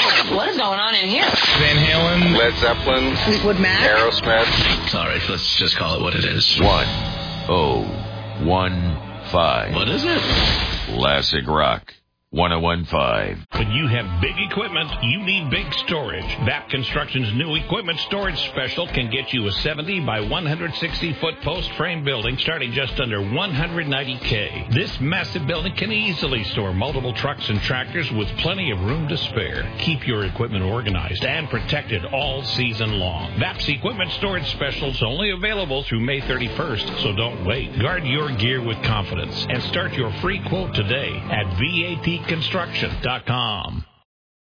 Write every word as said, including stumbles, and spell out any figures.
What is going on in here? Van Halen, Led Zeppelin, Fleetwood Mac, Aerosmith. Sorry, let's just call it what it is. One oh one five. What is it? Classic Rock. one oh one five. When you have big equipment, you need big storage. V A P Construction's new equipment storage special can get you a seventy by one hundred sixty foot post frame building starting just under one hundred ninety thousand dollars. This massive building can easily store multiple trucks and tractors with plenty of room to spare. Keep your equipment organized and protected all season long. V A P's equipment storage specials only available through May thirty-first, so don't wait. Guard your gear with confidence and start your free quote today at V A P construction dot com.